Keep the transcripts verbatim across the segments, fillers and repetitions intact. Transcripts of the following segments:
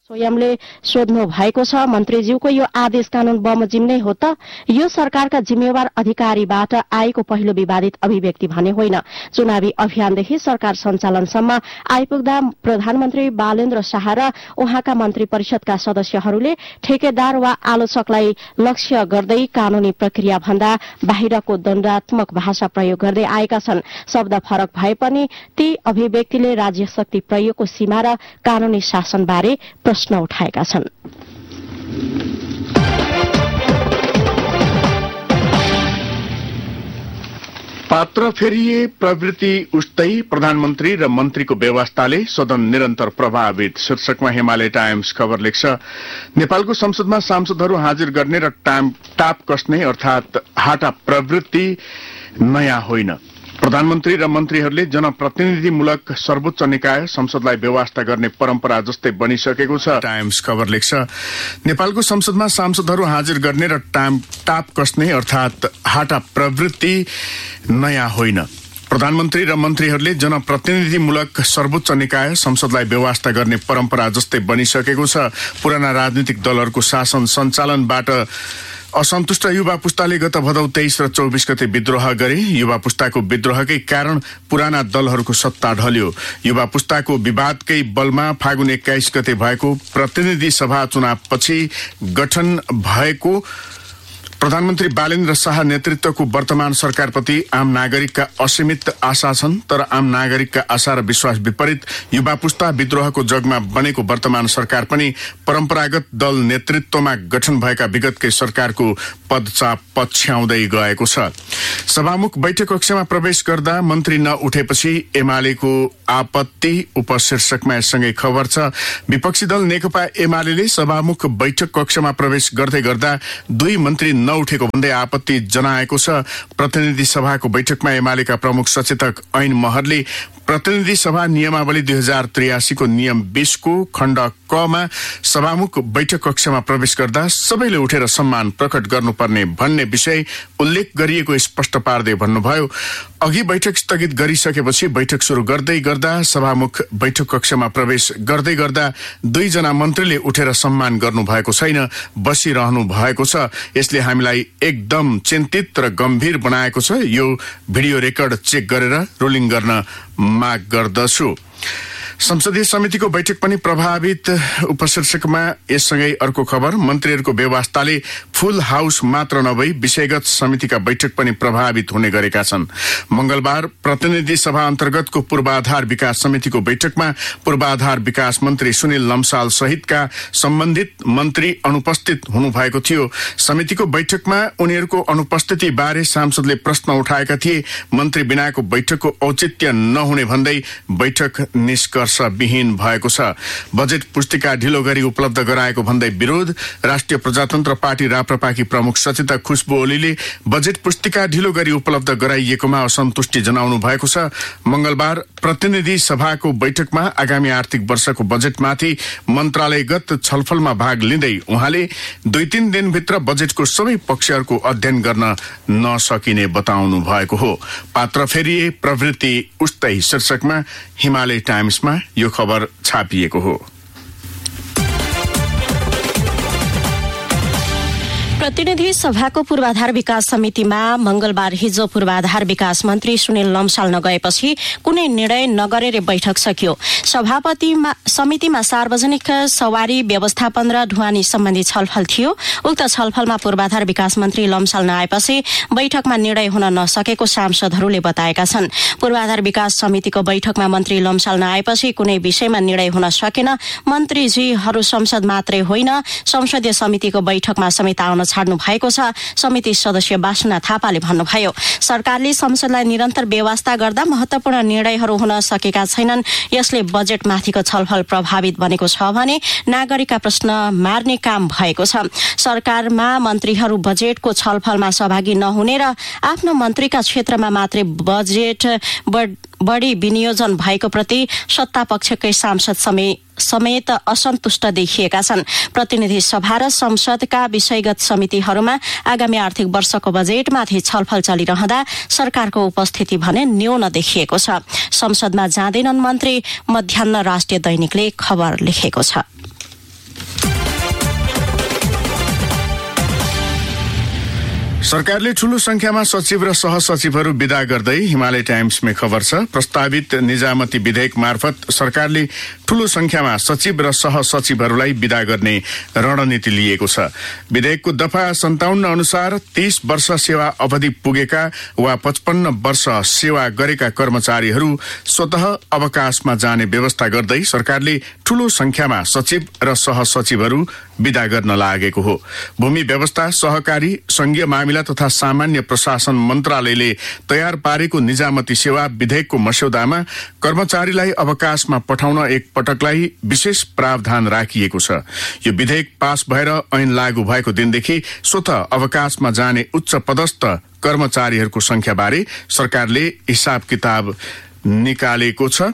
स्वयंले सोध्नु भएको छ। मन्त्रीज्यूको यो आदेश कानून बमोजिम नै हो त? यो सरकारका जिम्मेवार अधिकारीबाट आएको पहिलो विवादित अभिव्यक्ति भने होइन। चुनावी अभियानदेखि सरकार सञ्चालनसम्म आइपुग्दा प्रधानमन्त्री बालेन्द्र शाह र उहाँका मन्त्री परिषदका सदस्यहरूले ठेकेदार वा आलोचकलाई लक्ष्य गर्दै कानूनी प्रक्रिया भन्दा बाहिरको दण्डात्मक भाषा प्रयोग गर्दै आएका छन्। शब्द फरक भए पनि ती अभिव्यक्तिले राज्य शक्ति प्रयोगको सीमा र कानूनी शासनबारे प्रश्न उठाएका छन्। पात्र फेरिए प्रवृत्ति उस्तै प्रधानमन्त्री र मन्त्रीको व्यवस्थाले सदन निरन्तर प्रभावित शीर्षकमा हिमालय टाइम्स खबर लेख्छ। नेपालको संसदमा सांसदहरू हाजिर गर्ने र टाइम टाप कस्ने अर्थात हाटा प्रवृत्ति नयाँ होइन। प्रधानमन्त्री र मन्त्रीहरूले जनप्रतिनिधिमूलक सर्वोच्च निकाय संसदलाई व्यवस्था गर्ने परम्परा जस्तै बनिसकेको छ। टाइम्स खबर लेख्छ। नेपालको संसदमा सांसदहरू हाजिर गर्ने र टाइम टाप कस्ने अर्थात हाटा प्रवृत्ति नयाँ होइन। प्रधानमन्त्री र मन्त्रीहरूले जनप्रतिनिधिमूलक सर्वोच्च निकाय संसदलाई व्यवस्था गर्ने परम्परा जस्तै बनिसकेको छ। पुराना राजनीतिक दलहरूको शासन सञ्चालनबाट असन्तुष्ट युवा पुस्ताले गत भदौ तेइस र चौबिस गते विद्रोह गरे। युवा पुस्ताको विद्रोहकै कारण पुराना दलहरूको सत्ता ढल्यो। युवा पुस्ताको विवादकै बलमा फागुन एक्काइस गते भएको प्रतिनिधि सभा चुनावपछि गठन भएको प्रधानमन्त्री बालेन्द्र शाह नेतृत्वको वर्तमान सरकारप्रति आम नागरिकका असीमित आशा छन्। तर आम नागरिकका आशा र विश्वास विपरीत युवा पुस्ता विद्रोहको जगमा बनेको वर्तमान सरकार पनि परम्परागत दल नेतृत्वमा गठन भएका विगतकै सरकारको पदचाप पछ्याउँदै गएको छ। सभामुख बैठक कक्षमा प्रवेश गर्दा मन्त्री नउठेपछि एमालेको आपत्ति उपशीर्षकमा यससँगै खबर छ। विपक्षी दल नेकपा एमाले सभामुख बैठक कक्षमा प्रवेश गर्दै गर्दा दुई मन्त्री नउठेको भन्दै आपत्ति जनाएको छ। प्रतिनिधि सभाको बैठकमा एमालेका प्रमुख सचेतक ऐन महरले प्रतिनिधि सभा नियमावली दुई हजार त्रियासीको नियम बीसको खण्ड कमा सभामुख बैठक कक्षमा प्रवेश गर्दा सबैले उठेर सम्मान प्रकट गर्नुपर्ने भन्ने विषय उल्लेख गरिएको स्पष्ट पार्दै भन्नुभयो। अघि बैठक स्थगित गरिसकेपछि बैठक शुरू गर्दै गर्दा सभामुख बैठक कक्षमा प्रवेश गर्दै गर्दा दुईजना मन्त्रीले उठेर सम्मान गर्नु भएको छैन, बसिरहनु भएको छ। यसले हामीलाई एकदम चिन्तित र गम्भीर बनाएको छ। यो भिडियो रेकर्ड चेक गरेर रुलिङ गर्न माग गर्दछु। संसदीय समितिको बैठक पनि प्रभावित उपशीर्षकमा यससँगै अर्को खबर। मन्त्रीहरूको व्यवस्थाले फुल हाउस मात्र नभई विषयगत समितिका बैठक पनि प्रभावित हुने गरेका छन्। मंगलबार प्रतिनिधि सभा अन्तर्गतको पूर्वाधार विकास समितिको बैठकमा पूर्वाधार विकास मन्त्री सुनिल लम्साल सहितका सम्बन्धित मन्त्री अनुपस्थित हुनुभएको थियो। समितिको बैठकमा उनीहरूको अनुपस्थिति बारे सांसदले प्रश्न उठाएका थिए। मन्त्री बिनाको बैठकको औचित्य नहुने भन्दै बैठक निष्कर्ष विहीन भएको छ। बजेट पुस्तिका ढिलो गरी उपलब्ध गराएको भन्दै विरोध। राष्ट्रिय प्रजातन्त्र पार्टी राप्रपाकी प्रमुख सचेतक खुशबु ओलीले बजेट पुस्तिका ढिलो गरी उपलब्ध गराइएकोमा असन्तुष्टि जनाउनु भएको छ। मंगलबार प्रतिनिधि सभाको बैठकमा आगामी आर्थिक वर्षको बजेटमाथि मन्त्रालयगत छलफलमा भाग लिँदै उहाँले दुई तीन दिनभित्र बजेटको सबै पक्षहरूको अध्ययन गर्न नसकिने बताउनु भएको हो। पात्र फेरिए प्रवृत्ति उस्तै शीर्षकमा हिमालय टाइम्समा यो खबर छापिएको हो। प्रतिनिधि सभाको पूर्वाधार विकास समितिमा मंगलबार हिजो पूर्वाधार विकास मन्त्री सुनिल लम्साल नगएपछि कुनै निर्णय नगरेर बैठक सकियो। सभापति समितिमा सार्वजनिक सवारी व्यवस्थापन र ढुवानी सम्बन्धी छलफल थियो। उक्त छलफलमा पूर्वाधार विकास मन्त्री लम्साल नआएपछि बैठकमा निर्णय हुन नसकेको सांसदहरूले बताएका छन्। पूर्वाधार विकास समितिको बैठकमा मन्त्री लम्साल नआएपछि कुनै विषयमा निर्णय हुन सकेन। मन्त्रीजीहरू संसद मात्रै होइन संसदीय समितिको बैठकमा समेत आउन छाड्नु भएको छ। समिति सदस्य बासना थापाले भन्नुभयो, सरकारले संसदलाई निरन्तर व्यवस्था गर्दा महत्वपूर्ण निर्णयहरू हुन सकेका छैनन्। यसले बजेटमाथिको छलफल प्रभावित बनेको छ भने नागरिकका प्रश्न मार्ने काम भएको छ। सरकारमा मन्त्रीहरू बजेटको छलफलमा सहभागी नहुने र आफ्नो मन्त्रीका क्षेत्रमा मात्रै बजेट बढी विनियोजन भएको प्रति सत्तापक्षकै सांसद समेत समेत असन्तुष्ट देखिएका छन्। प्रतिनिधि सभा र संसदका विषयगत समितिहरूमा आगामी आर्थिक वर्षको बजेटमाथि छलफल चलिरहँदा सरकारको उपस्थिति भने न्यून देखिएको छ। संसदमा जाँदैनन् मन्त्री, मध्याह्न राष्ट्रिय दैनिकले खबर लेखेको छ। सरकारले ठूलो संख्यामा सचिव र सहसचिवहरू विदा गर्दै हिमालय टाइम्समा खबर छ। प्रस्तावित निजामती विधेयक मार्फत सरकारले ठूलो संख्यामा सचिव र सहसचिवहरूलाई विदा गर्ने रणनीति लिएको छ। विधेयकको दफा सन्ताउन्न अनुसार तीस वर्ष सेवा अवधि पुगेका वा पचपन्न वर्ष सेवा गरेका कर्मचारीहरू स्वतः अवकाशमा जाने व्यवस्था गर्दै सरकारले ठूलो संख्यामा सचिव र सहसचिवहरू विदा गर्न लागेको हो। भूमि व्यवस्था, सहकारी, संघीय मामिला तथा सामान्य प्रशासन मन्त्रालयले तयार पारेको निजामती सेवा विधेयकको मस्यौदामा कर्मचारीलाई अवकाशमा पठाउन एक पटकलाई विशेष प्रावधान राखिएको छ। यो विधेयक पास भएर ऐन लागू भएको दिनदेखि स्वतः अवकाशमा जाने उच्च पदस्थ कर्मचारीहरूको संख्याबारे सरकारले हिसाब किताब निकालेको छ।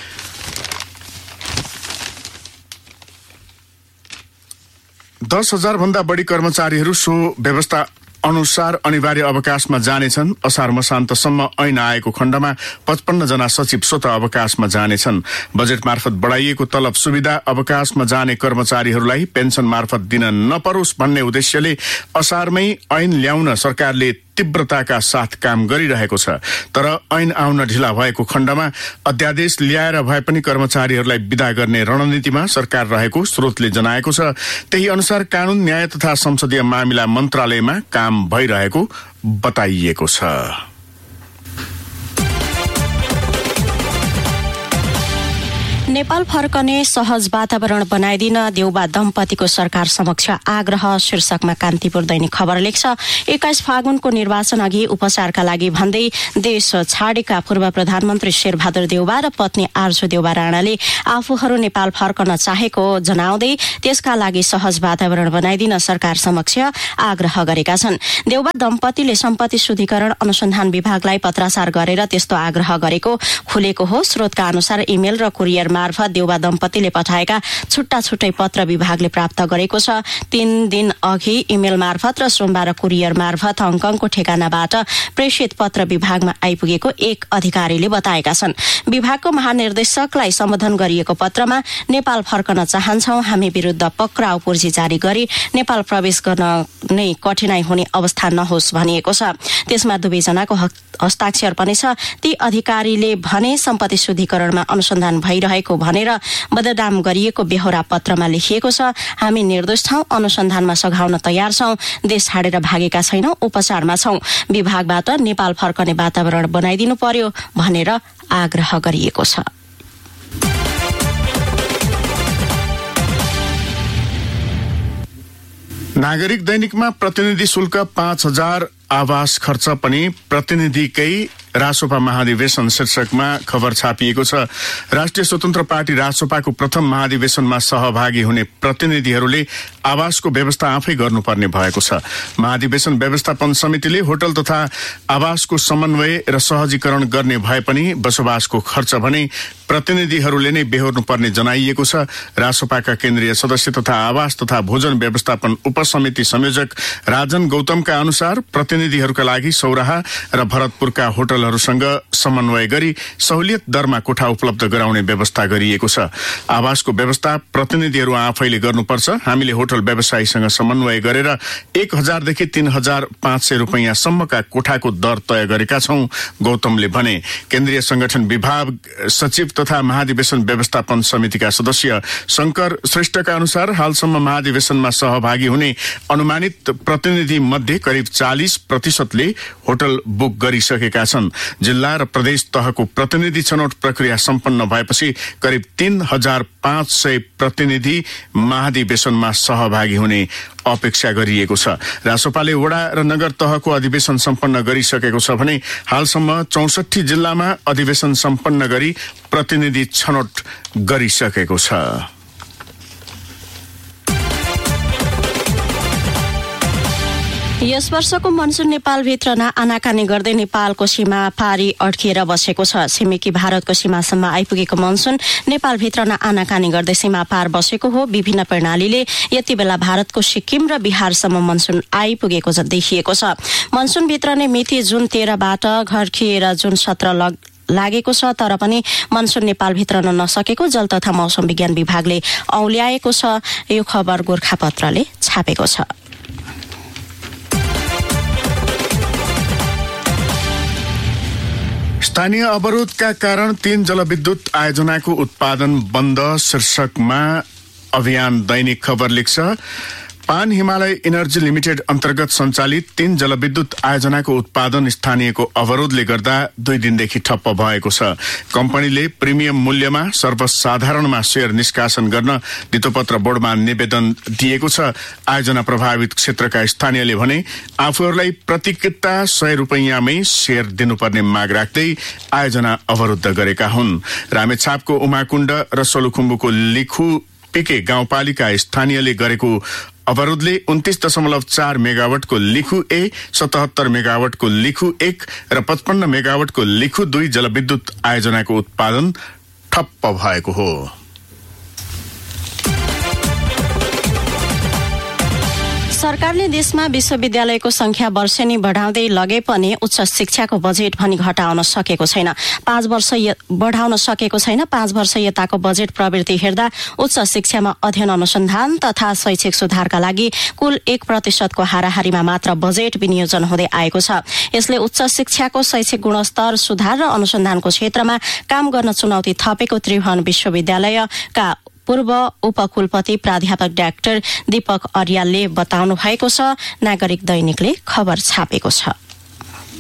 दस हजार भन्दा बढी कर्मचारीहरू सो व्यवस्था अनुसार अनिवार्य अवकाशमा जानेछन्। असार मसान्तसम्म ऐन आएको खण्डमा पचपन्न जना सचिव स्वतः अवकाशमा जानेछन्। बजेट मार्फत बढ़ाइएको तलब सुविधा अवकाशमा जाने कर्मचारीहरूलाई पेन्सन मार्फत दिन नपरोस् भन्ने उद्देश्यले असारमै ऐन ल्याउन सरकारले तीव्रताका साथ काम गरिरहेको छ। तर ऐन आउन ढिला भएको खण्डमा अध्यादेश ल्याएर भए पनि कर्मचारीहरूलाई विदा गर्ने रणनीतिमा सरकार रहेको स्रोतले जनाएको छ। त्यही अनुसार कानून, न्याय तथा संसदीय मामिला मन्त्रालयमा काम भइरहेको बताइएको छ। नेपाल फर्कने सहज वातावरण बनाइदिन देउबा दम्पतिको सरकार समक्ष आग्रह शीर्षकमा कान्तिपुर दैनिक खबर लेख्छ। एक्काइस फागुनको निर्वाचन अघि उपचारका लागि भन्दै देश छाडेका पूर्व प्रधानमन्त्री शेरबहादुर देउबा र पत्नी आर्जु देउबा राणाले आफूहरू नेपाल फर्कन चाहेको जनाउँदै त्यसका लागि सहज वातावरण बनाइदिन सरकार समक्ष आग्रह गरेका छन्। देउबा दम्पतिले सम्पत्ति शुद्धिकरण अनुसन्धान विभागलाई पत्राचार गरेर त्यस्तो आग्रह गरेको खुलेको हो। स्रोतका अनुसार इमेल र कुरियर मार्फत देउबा दम्पतिले पठाएका छुट्टा छुट्टै पत्र विभागले प्राप्त गरेको छ। तीन दिन अघि इमेल मार्फत र सोमबार कुरियर मार्फत हङकङको ठेगानाबाट प्रेषित पत्र विभागमा आइपुगेको एक अधिकारीले बताएका छन्। विभागको महानिर्देशकलाई सम्बोधन गरिएको पत्रमा नेपाल फर्कन चाहन्छौं, हामी विरुद्ध पक्राउ पूर्जी जारी गरी नेपाल प्रवेश गर्न नै कठिनाई हुने अवस्था नहोस् भनिएको छ। त्यसमा दुवैजनाको हस्ताक्षर पनि छ। ती अधिकारीले भने सम्पत्ति शुद्धिकरणमा अनुसन्धान भइरहेको भनेर बदनाम गरिएको बेहोरा पत्रमा लेखिएको छ। हामी निर्दोष छौं, अनुसन्धानमा सघाउन तयार छौं, देश छाडेर भागेका छैनौं, उपचारमा छौं। विभागबाट नेपाल फर्कने वातावरण बनाइदिनु पर्यो भनेर आग्रह गरिएको छ। नागरिक दैनिकमा प्रतिनिधि शुल्क पाँच हजार आवास खर्च पनि प्रतिनिधिकै रासोपा महाधिवेशन शीर्षकमा खबर छापिएको छ। राष्ट्रिय स्वतन्त्र पार्टी रासोपाको प्रथम महाधिवेशनमा सहभागी हुने प्रतिनिधिहरूले आवासको व्यवस्था आफै गर्नुपर्ने भएको छ। महाधिवेशन व्यवस्थापन समितिले होटल तथा आवासको समन्वय र सहजीकरण गर्ने भए पनि बसोबासको खर्च भने प्रतिनिधिहरूले नै बेहोर्नुपर्ने जनाइएको छ। रासोपाका केन्द्रीय सदस्य तथा आवास तथा भोजन व्यवस्थापन उपसमिति संयोजक राजन गौतमका अनुसार प्रतिनिधिहरूका लागि सौराहा र भरतपुरका होटलहरूसँग समन्वय गरी सहुलियत दरमा कोठा उपलब्ध गराउने व्यवस्था गरिएको छ। आवासको व्यवस्था प्रतिनिधिहरू आफैले गर्नुपर्छ। हामीले होटल व्यवसायीसँग समन्वय गरेर एक हजारदेखि तीन हजार पाँच सय रुपियाँसम्मका कोठाको दर तय गरेका छौं, गौतमले भने। केन्द्रीय संगठन विभाग सचिव तथा महाधिवेशन व्यवस्थापन समितिका सदस्य शंकर श्रेष्ठका अनुसार हालसम्म महाधिवेशनमा सहभागी हुने अनुमानित प्रतिनिधि मध्ये करिब चालीस प्रतिशतले होटल बुक गरिसकेका छन्। जिल्ला र प्रदेश तहको प्रतिनिधि छनौट प्रक्रिया सम्पन्न भएपछि करिब तीन हजार पाँच सय प्रतिनिधि महाधिवेशनमा सहभागी हुने अपेक्षा गरिएको छ। रासोपाले वडा र नगर तहको अधिवेशन सम्पन्न गरिसकेको छ भने हालसम्म चौसठी जिल्लामा अधिवेशन सम्पन्न गरी प्रतिनिधि छनौट गरिसकेको छ। यस वर्षको मनसुन नेपालभित्र आनाकानी गर्दै नेपालको सीमा पारी अड्किएर बसेको छ। छिमेकी भारतको सीमासम्म आइपुगेको मनसुन नेपालभित्र आनाकानी गर्दै सीमा पार बसेको हो। विभिन्न प्रणालीले यति बेला भारतको सिक्किम र बिहारसम्म मनसुन आइपुगेको देखिएको छ। मनसुनभित्र नै मिति जुन तेह्रबाट घर्किएर जुन सत्र लग लागेको छ, तर पनि मनसुन नेपालभित्र नसकेको जल तथा मौसम विज्ञान विभागले औल्याएको छ। यो खबर गोरखापत्रले छापेको छ। स्थानीय अवरोधका कारण तीन जलविद्युत आयोजनाको उत्पादन बन्द शीर्षकमा अभियान दैनिक खबर लेख्छ। पान हिमालय इनर्जी लिमिटेड अन्तर्गत सञ्चालित तीन जलविद्युत आयोजनाको उत्पादन स्थानीयको अवरोधले गर्दा दुई दिनदेखि ठप्प भएको छ। कम्पनीले प्रिमियम मूल्यमा सर्वसाधारणमा शेयर निष्कासन गर्न धितोपत्र बोर्डमा निवेदन दिएको छ। आयोजना प्रभावित क्षेत्रका स्थानीयले भने आफूहरूलाई प्रतिकिता सय रुपैयाँमै शेयर दिनुपर्ने माग राख्दै आयोजना अवरुद्ध गरेका हुन्। रामेछापको उमाकुण्ड र सोलुखुम्बुको लिखु पिके गाउँपालिका स्थानीयले गरेको अवरोधले उन्तीस दशमलव चार मेगावटको लिखु ए, सतहत्तर मेगावटको लिखु एक र पचपन्न मेगावटको लिखु दुई जलविद्युत आयोजनाको उत्पादन ठप्प भएको हो। सरकारले देशमा विश्वविद्यालयको संख्या वर्षेनी बढाउँदै लगे पनि उच्च शिक्षाको बजेट भनी घटाउन सकेको छैन। पाँच वर्ष बढाउन सकेको छैन। पाँच वर्ष यताको बजेट प्रवृत्ति हेर्दा उच्च शिक्षामा अध्ययन अनुसन्धान तथा शैक्षिक सुधारका लागि कुल एक प्रतिशतको हाराहारीमा मात्र बजेट विनियोजन हुँदै आएको छ। यसले उच्च शिक्षाको शैक्षिक गुणस्तर सुधार र अनुसन्धानको क्षेत्रमा काम गर्न चुनौती थपेको त्रिभुवन विश्वविद्यालयका पूर्व उपकुलपति प्राध्यापक डाक्टर दीपक अर्यालले बताउनु भएको छ। नागरिक दैनिकले खबर छापेको छ।